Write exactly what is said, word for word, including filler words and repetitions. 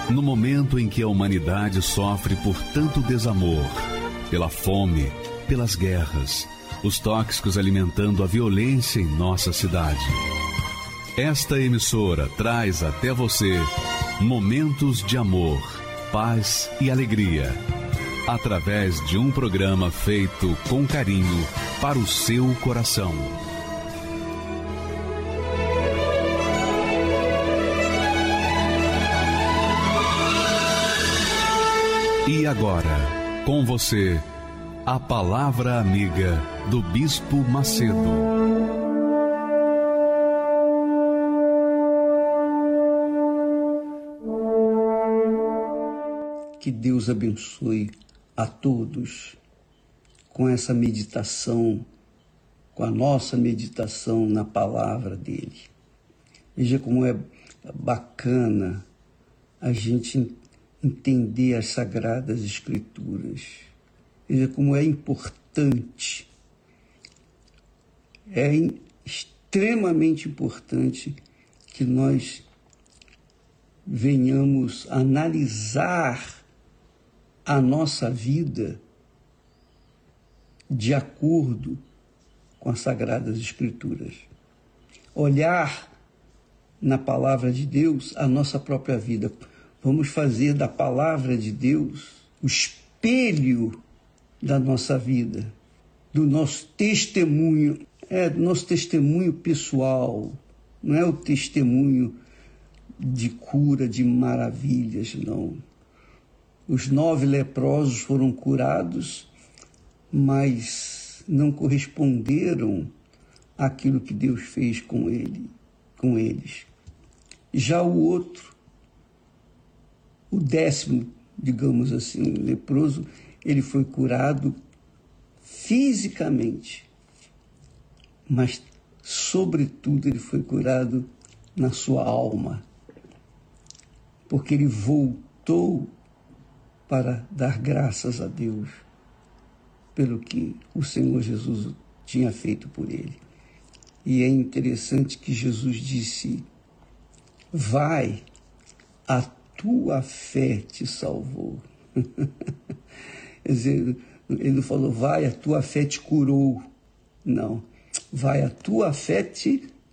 No momento em que a humanidade sofre por tanto desamor, pela fome, pelas guerras, os tóxicos alimentando a violência em nossa cidade. Esta emissora traz até você momentos de amor, paz e alegria, através de um programa feito com carinho para o seu coração. E agora, com você, a Palavra Amiga do Bispo Macedo. Que Deus abençoe a todos com essa meditação, com a nossa meditação na palavra dele. Veja como é bacana a gente entender as Sagradas Escrituras. Veja como é importante, é extremamente importante que nós venhamos analisar a nossa vida de acordo com as Sagradas Escrituras. Olhar na palavra de Deus a nossa própria vida. Vamos fazer da palavra de Deus o espelho da nossa vida, do nosso testemunho, é do nosso testemunho pessoal, não é o testemunho de cura, de maravilhas, não. Os nove leprosos foram curados, mas não corresponderam àquilo que Deus fez com ele, com eles. Já o outro, o décimo, digamos assim, leproso, ele foi curado fisicamente, mas, sobretudo, ele foi curado na sua alma, porque ele voltou para dar graças a Deus pelo que o Senhor Jesus tinha feito por ele. E é interessante que Jesus disse: vai, a tua fé te salvou. Quer dizer, ele não falou, vai, a tua fé te curou. Não, vai, a tua fé te